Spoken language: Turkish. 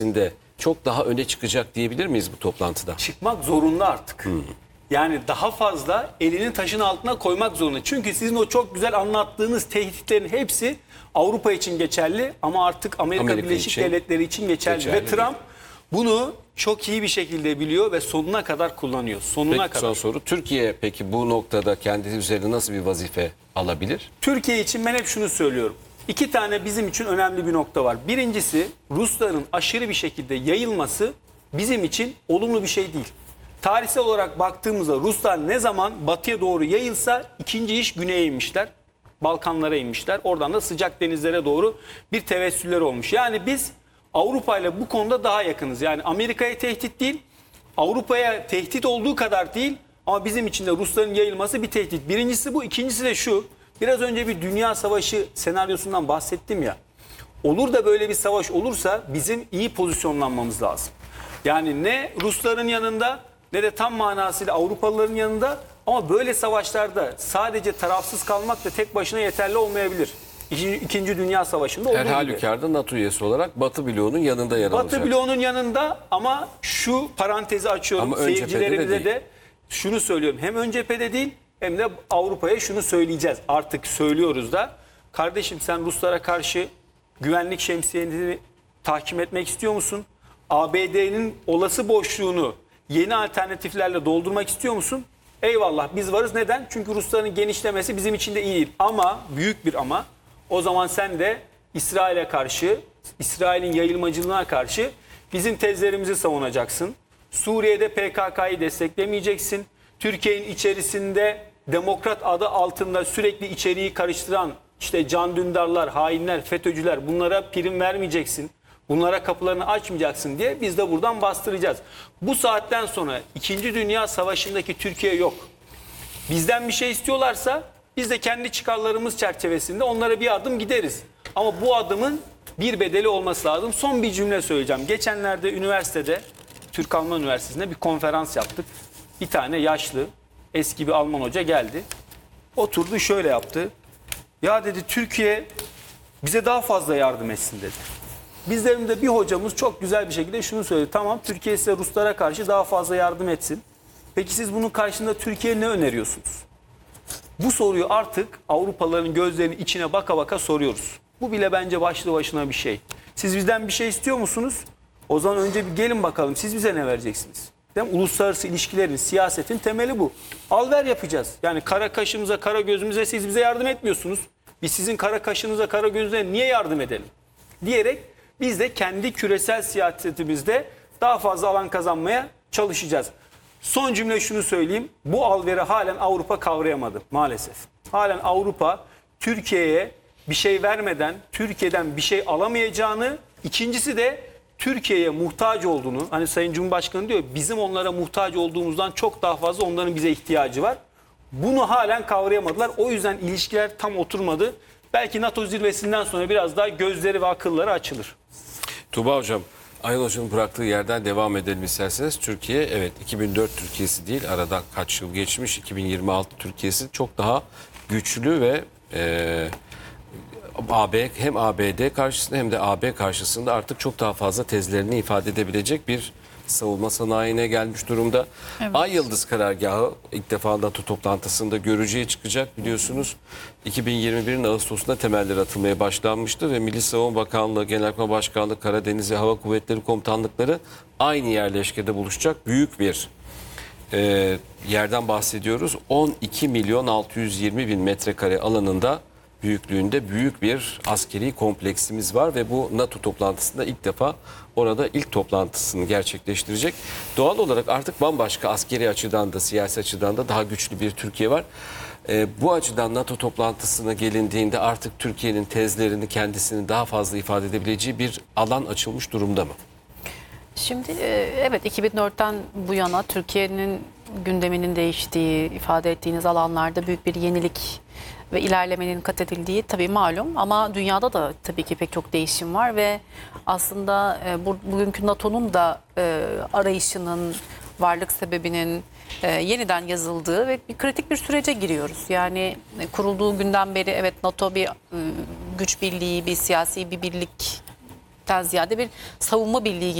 de çok daha öne çıkacak diyebilir miyiz bu toplantıda? Çıkmak zorunda artık. Yani daha fazla elini taşın altına koymak zorunda. Çünkü sizin o çok güzel anlattığınız tehditlerin hepsi Avrupa için geçerli ama artık Amerika Birleşik Devletleri için geçerli. Ve Trump bunu çok iyi bir şekilde biliyor ve sonuna kadar kullanıyor. Sonuna kadar. Son soru. Türkiye peki bu noktada kendi üzerine nasıl bir vazife alabilir? Türkiye için ben hep şunu söylüyorum. İki tane bizim için önemli bir nokta var. Birincisi, Rusların aşırı bir şekilde yayılması bizim için olumlu bir şey değil. Tarihsel olarak baktığımızda Ruslar ne zaman batıya doğru yayılsa ikinci iş güneye inmişler. Balkanlara inmişler. Oradan da sıcak denizlere doğru bir tevessüller olmuş. Yani biz Avrupa ile bu konuda daha yakınız. Yani Amerika'ya tehdit değil, Avrupa'ya tehdit olduğu kadar değil ama bizim için de Rusların yayılması bir tehdit. Birincisi bu, ikincisi de şu. Biraz önce bir dünya savaşı senaryosundan bahsettim ya. Olur da böyle bir savaş olursa bizim iyi pozisyonlanmamız lazım. Yani ne Rusların yanında ne de tam manasıyla Avrupalıların yanında, ama böyle savaşlarda sadece tarafsız kalmak da tek başına yeterli olmayabilir. İkinci Dünya Savaşı'nda olduğu gibi. Her halükarda NATO üyesi olarak Batı bloğunun yanında yer alacak. Batı bloğunun yanında, ama şu parantezi açıyorum seyircilerimize de şunu söylüyorum. Hem ön cephede değil hem de Avrupa'ya şunu söyleyeceğiz. Artık söylüyoruz da. Kardeşim, sen Ruslara karşı güvenlik şemsiyeni tahkim etmek istiyor musun? ABD'nin olası boşluğunu yeni alternatiflerle doldurmak istiyor musun? Eyvallah, biz varız. Neden? Çünkü Rusların genişlemesi bizim için de iyi değil. Ama, büyük bir ama, o zaman sen de İsrail'e karşı, İsrail'in yayılmacılığına karşı bizim tezlerimizi savunacaksın. Suriye'de PKK'yı desteklemeyeceksin. Türkiye'nin içerisinde demokrat adı altında sürekli içeriği karıştıran işte Can Dündarlar, hainler, FETÖ'cüler, bunlara prim vermeyeceksin. Bunlara kapılarını açmayacaksın diye biz de buradan bastıracağız. Bu saatten sonra 2. Dünya Savaşı'ndaki Türkiye yok. Bizden bir şey istiyorlarsa biz de kendi çıkarlarımız çerçevesinde onlara bir adım gideriz. Ama bu adımın bir bedeli olması lazım. Son bir cümle söyleyeceğim. Geçenlerde üniversitede, Türk Alman Üniversitesi'nde bir konferans yaptık. Bir tane yaşlı, eski bir Alman hoca geldi. Oturdu, şöyle yaptı. Ya dedi, Türkiye bize daha fazla yardım etsin dedi. Bizlerin bir hocamız çok güzel bir şekilde şunu söyledi. Tamam, Türkiye size Ruslara karşı daha fazla yardım etsin. Peki siz bunun karşında Türkiye'ye ne öneriyorsunuz? Bu soruyu artık Avrupalıların gözlerinin içine baka baka soruyoruz. Bu bile bence başlı başına bir şey. Siz bizden bir şey istiyor musunuz? O zaman önce bir gelin bakalım, siz bize ne vereceksiniz? Değil mi? Uluslararası ilişkilerin, siyasetin temeli bu. Al ver yapacağız. Yani kara kaşımıza, kara gözümüze siz bize yardım etmiyorsunuz. Biz sizin kara kaşınıza, kara gözünüze niye yardım edelim? Diyerek biz de kendi küresel siyasetimizde daha fazla alan kazanmaya çalışacağız. Son cümle şunu söyleyeyim. Bu alveri halen Avrupa kavrayamadı maalesef. Halen Avrupa Türkiye'ye bir şey vermeden Türkiye'den bir şey alamayacağını, ikincisi de Türkiye'ye muhtaç olduğunu, hani Sayın Cumhurbaşkanı diyor, bizim onlara muhtaç olduğumuzdan çok daha fazla onların bize ihtiyacı var. Bunu halen kavrayamadılar. O yüzden ilişkiler tam oturmadı. Belki NATO zirvesinden sonra biraz daha gözleri ve akılları açılır. Tuğba Hocam, Ayhan Hoca'nın bıraktığı yerden devam edelim isterseniz. Türkiye, evet, 2004 Türkiye'si değil, aradan kaç yıl geçmiş, 2026 Türkiye'si çok daha güçlü ve hem ABD karşısında hem de AB karşısında artık çok daha fazla tezlerini ifade edebilecek bir savunma sanayine gelmiş durumda. Evet. Ay Yıldız karargahı ilk defa NATO toplantısında görücüye çıkacak, biliyorsunuz. 2021'in Ağustos'unda temelleri atılmaya başlanmıştı ve Milli Savunma Bakanlığı, Genelkurmay Başkanlığı, Karadeniz ve Hava Kuvvetleri Komutanlıkları aynı yerleşkede buluşacak büyük bir yerden bahsediyoruz. 12.620.000 metrekare alanında büyüklüğünde büyük bir askeri kompleksimiz var ve bu NATO toplantısında ilk defa orada ilk toplantısını gerçekleştirecek. Doğal olarak artık bambaşka, askeri açıdan da siyasi açıdan da daha güçlü bir Türkiye var. Bu açıdan NATO toplantısına gelindiğinde artık Türkiye'nin tezlerini, kendisini daha fazla ifade edebileceği bir alan açılmış durumda mı? Şimdi evet, 2004'ten bu yana Türkiye'nin gündeminin değiştiği, ifade ettiğiniz alanlarda büyük bir yenilik ve ilerlemenin kat edildiği tabii malum, ama dünyada da tabii ki pek çok değişim var ve aslında bugünkü NATO'nun da arayışının, varlık sebebinin yeniden yazıldığı ve bir kritik bir sürece giriyoruz. Yani kurulduğu günden beri evet, NATO bir güç birliği, bir siyasi bir birlik ziyade bir savunma birliği gibi